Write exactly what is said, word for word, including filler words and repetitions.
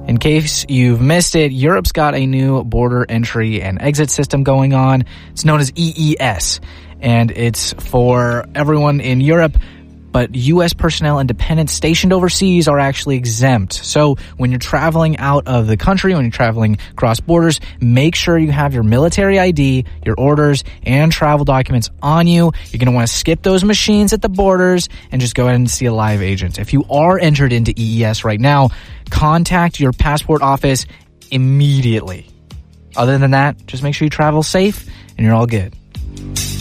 In case you've missed it, Europe's got a new border entry and exit system going on. It's known as E E S, and it's for everyone in Europe, but U S personnel and dependents stationed overseas are actually exempt. So when you're traveling out of the country, when you're traveling across borders, make sure you have your military I D, your orders, and travel documents on you. You're going to want to skip those machines at the borders and just go ahead and see a live agent. If you are entered into E E S right now, contact your passport office immediately. Other than that, just make sure you travel safe and you're all good.